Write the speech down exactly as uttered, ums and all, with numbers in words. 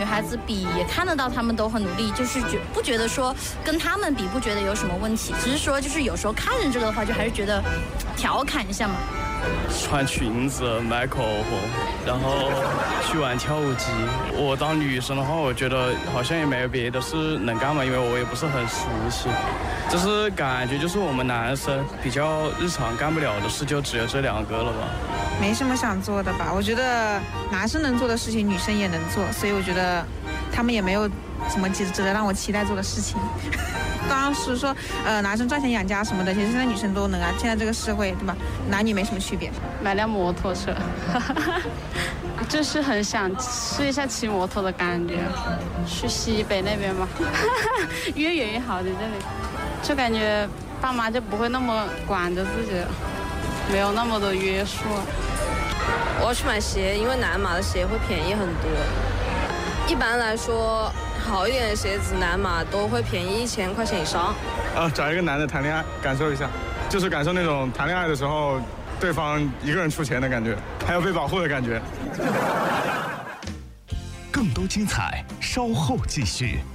女孩子比，也看得到她们都很努力，就是觉不觉得说跟她们比不觉得有什么问题，只是说就是有时候看着这个的话，就还是觉得调侃一下嘛。 穿裙子、买口红，然后去玩跳舞机。我当女生的话，我觉得好像也没有别的事能干嘛，因为我也不是很熟悉。就是感觉就是我们男生比较日常干不了的事，就只有这两个了吧。 没什么想做的吧？我觉得男生能做的事情，女生也能做，所以我觉得他们也没有什么值值得让我期待做的事情。刚刚是说，呃，男生赚钱养家什么的，其实现在女生都能啊。现在这个社会，对吧？男女没什么区别。 买辆摩托车，就是很想试一下骑摩托的感觉。去西北那边嘛，越远越好的这里，就感觉爸妈就不会那么管着自己，没有那么多约束。 我要去买鞋，因为南码的鞋会便宜很多。一般来说，好一点的鞋子南码都会便宜一千块钱以上。 啊，找一个男的谈恋爱，感受一下，就是感受那种谈恋爱的时候，对方一个人出钱的感觉，还有被保护的感觉。 更多精彩，稍后继续。